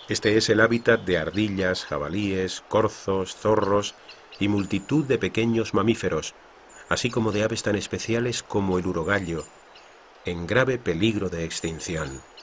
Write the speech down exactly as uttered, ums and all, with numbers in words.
Este es el hábitat de ardillas, jabalíes, corzos, zorros y multitud de pequeños mamíferos, así como de aves tan especiales como el urogallo, en grave peligro de extinción.